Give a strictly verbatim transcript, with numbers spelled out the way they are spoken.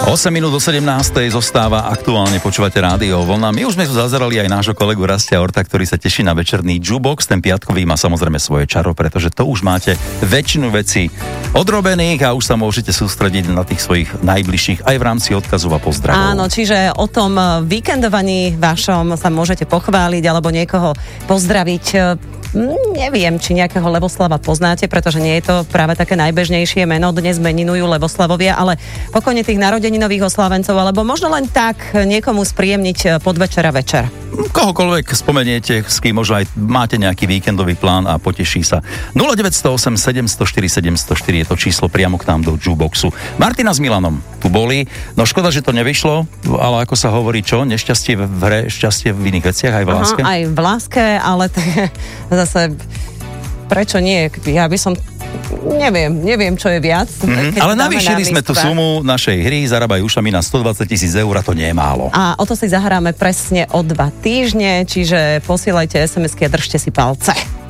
osem minút do sedemnástej zostáva aktuálne počúvate rádio Vlna. My už sme tu zazerali aj nášho kolegu Rastia Orta, ktorý sa teší na večerný jukebox. Ten piatkový má samozrejme svoje čaro, pretože to už máte väčšinu vecí odrobených a už sa môžete sústrediť na tých svojich najbližších aj v rámci odkazov a pozdravov. Áno, čiže o tom víkendovaní vašom sa môžete pochváliť alebo niekoho pozdraviť. Neviem, či nejakého Leboslava poznáte, pretože nie je to práve také najbežnejšie meno. Dnes meninujú Leboslavovia, ale pokojne tých narodeninových oslávencov, alebo možno len tak niekomu spríjemniť podvečera večer. Kohokoľvek spomeniete, s kým možno aj máte nejaký víkendový plán a poteší sa. nula deväť nula osem sedem nula štyri sedem nula štyri je to číslo priamo k nám do jukeboxu. Martina s Milanom tu boli. No škoda, že to nevyšlo, ale ako sa hovorí čo? Nešťastie v hre, šťastie v iných veciach, aj v láske? Aha, aj v láske, ale t- zase prečo nie? Ja by som neviem, neviem, čo je viac. Mm-hmm. Ale navýšili sme tú sumu našej hry, zarábajú ušami na stodvadsať tisíc eur a to nie je málo. A o to si zahráme presne o dva týždne, čiže posielajte es em esky a držte si palce.